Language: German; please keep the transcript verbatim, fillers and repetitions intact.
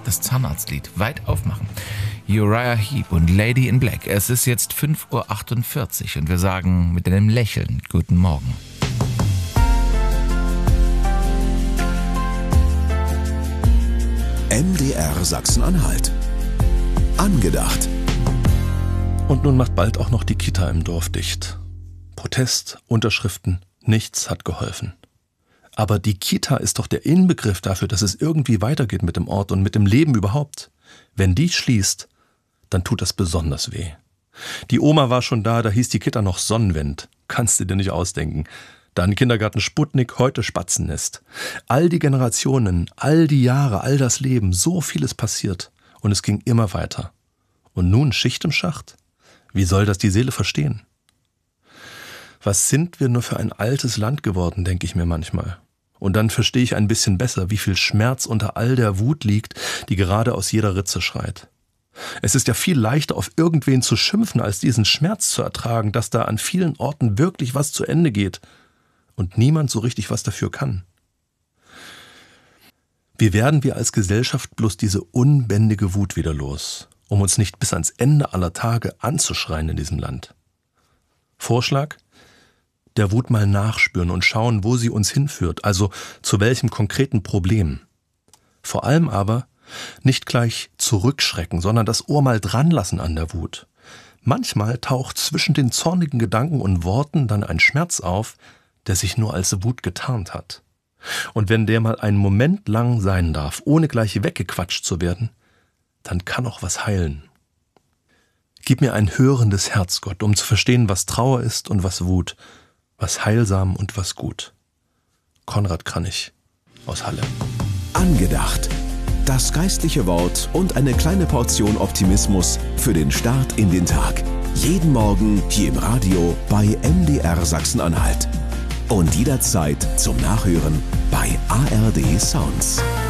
das Zahnarztlied, weit aufmachen. Uriah Heep und Lady in Black. Es ist jetzt fünf Uhr achtundvierzig und wir sagen mit einem Lächeln Guten Morgen. M D R Sachsen-Anhalt. Angedacht. Und nun macht bald auch noch die Kita im Dorf dicht. Protest, Unterschriften, nichts hat geholfen. Aber die Kita ist doch der Inbegriff dafür, dass es irgendwie weitergeht mit dem Ort und mit dem Leben überhaupt. Wenn die schließt, dann tut das besonders weh. Die Oma war schon da, da hieß die Kita noch Sonnenwend. Kannst du dir nicht ausdenken. Dann Kindergarten Sputnik, heute Spatzennest. All die Generationen, all die Jahre, all das Leben, so vieles passiert. Und es ging immer weiter. Und nun Schicht im Schacht? Wie soll das die Seele verstehen? Was sind wir nur für ein altes Land geworden, denke ich mir manchmal. Und dann verstehe ich ein bisschen besser, wie viel Schmerz unter all der Wut liegt, die gerade aus jeder Ritze schreit. Es ist ja viel leichter, auf irgendwen zu schimpfen, als diesen Schmerz zu ertragen, dass da an vielen Orten wirklich was zu Ende geht und niemand so richtig was dafür kann. Wie werden wir als Gesellschaft bloß diese unbändige Wut wieder los, um uns nicht bis ans Ende aller Tage anzuschreien in diesem Land? Vorschlag? Der Wut mal nachspüren und schauen, wo sie uns hinführt, also zu welchem konkreten Problem. Vor allem aber nicht gleich zurückschrecken, sondern das Ohr mal dran lassen an der Wut. Manchmal taucht zwischen den zornigen Gedanken und Worten dann ein Schmerz auf, der sich nur als Wut getarnt hat. Und wenn der mal einen Moment lang sein darf, ohne gleich weggequatscht zu werden, dann kann auch was heilen. Gib mir ein hörendes Herz, Gott, um zu verstehen, was Trauer ist und was Wut, was heilsam und was gut. Konrad Kranich aus Halle. Angedacht. Das geistliche Wort und eine kleine Portion Optimismus für den Start in den Tag. Jeden Morgen hier im Radio bei M D R Sachsen-Anhalt. Und jederzeit zum Nachhören bei A R D Sounds.